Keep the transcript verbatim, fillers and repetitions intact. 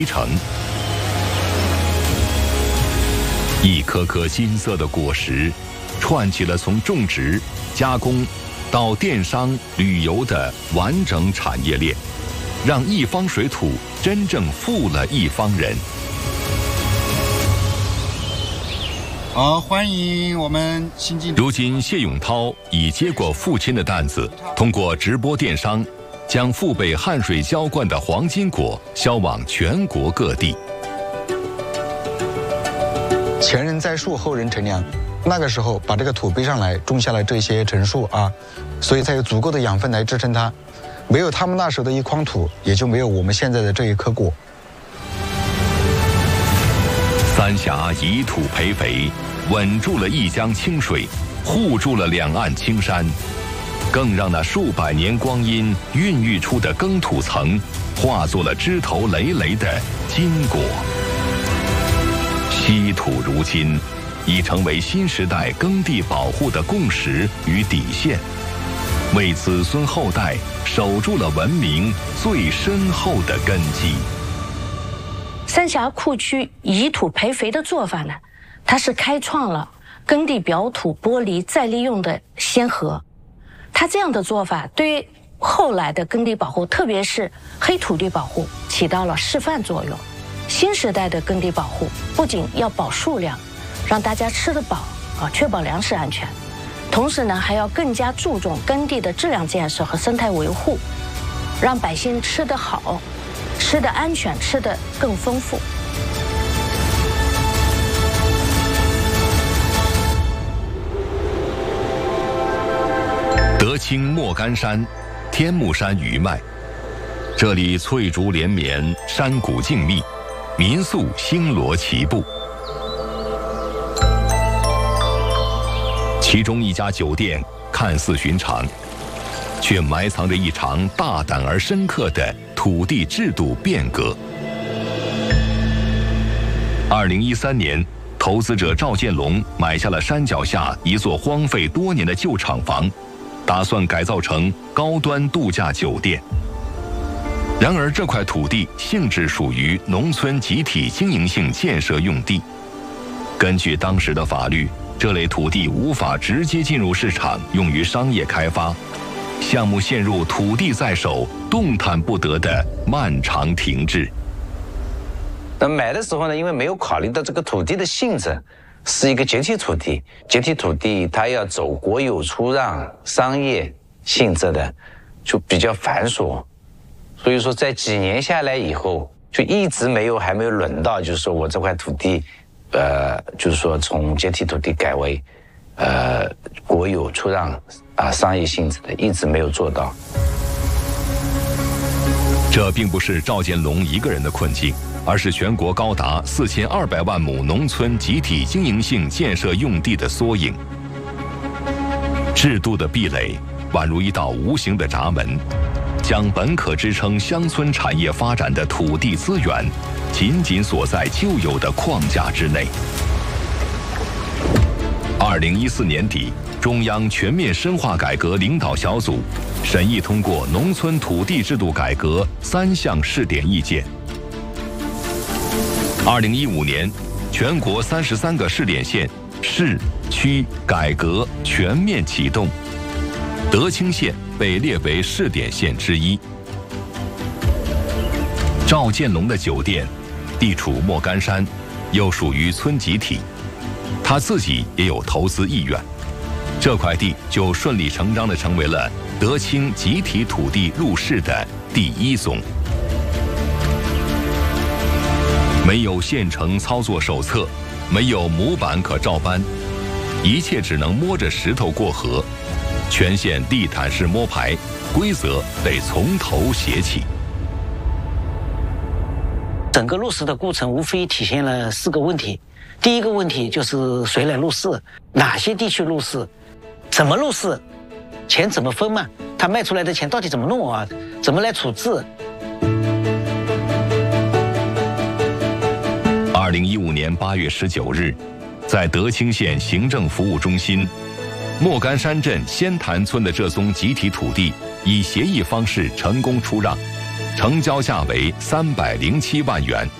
城。一颗颗金色的果实，串起了从种植、加工到电商、旅游的完整产业链，让一方水土真正富了一方人。 好，欢迎我们新进。 如今，谢永涛已接过父亲的担子，通过直播电商，将父辈汗水浇灌的黄金果销往全国各地。 前人栽树，后人乘凉。那个时候把这个土背上来，种下了这些陈树啊，所以才有足够的养分来支撑它。没有他们那时候的一筐土，也就没有我们现在的这一颗果。 三峡以土培肥，稳住了一江清水，护住了两岸青山，更让那数百年光阴孕育出的耕土层，化作了枝头累累的金果。稀土如金，已成为新时代耕地保护的共识与底线，为子孙后代守住了文明最深厚的根基。 三峡库区以土培肥的做法呢，它是开创了耕地表土剥离再利用的先河。它这样的做法对于后来的耕地保护，特别是黑土地保护起到了示范作用。新时代的耕地保护不仅要保数量，让大家吃得饱啊，确保粮食安全，同时呢还要更加注重耕地的质量建设和生态维护，让百姓吃得好，吃得安全，吃得更丰富。 德清莫干山，天目山余脉，这里翠竹连绵，山谷静谧，民宿星罗棋布。其中一家酒店看似寻常，却埋藏着一场大胆而深刻的土地制度变革。二零一三年，投资者赵建龙买下了山脚下一座荒废多年的旧厂房，打算改造成高端度假酒店。然而，这块土地性质属于农村集体经营性建设用地，根据当时的法律，这类土地无法直接进入市场用于商业开发，项目陷入土地在手、动弹不得的漫长停滞。 那买的时候呢，因为没有考虑到这个土地的性质是一个集体土地，集体土地它要走国有出让、商业性质的，就比较繁琐。所以说，在几年下来以后，就一直没有还没有轮到，就是说我这块土地，呃，就是说从集体土地改为，呃，国有出让啊商业性质的，一直没有做到。 这并不是赵建龙一个人的困境，而是全国高达四千二百万亩农村集体经营性建设用地的缩影。制度的壁垒宛如一道无形的闸门，将本可支撑乡村产业发展的土地资源，紧紧锁在旧有的框架之内。二零一四年底，中央全面深化改革领导小组审议通过农村土地制度改革三项试点意见。二零一五年，全国三十三个试点县、市区改革全面启动，德清县被列为试点县之一。赵建龙的酒店地处莫干山，又属于村集体，他自己也有投资意愿，这块地就顺理成章地成为了德清集体土地入市的第一宗。没有现成操作手册，没有模板可照搬，一切只能摸着石头过河，全县地毯式摸排，规则得从头写起。 整个入市的过程无非体现了四个问题。第一个问题就是谁来入市，哪些地区入市，怎么入市，钱怎么分嘛？他卖出来的钱到底怎么弄啊？怎么来处置？ 二零一五年八月十九日，在德清县行政服务中心，莫干山镇仙潭村的这宗集体土地以协议方式成功出让， 成交价为三百零七万元。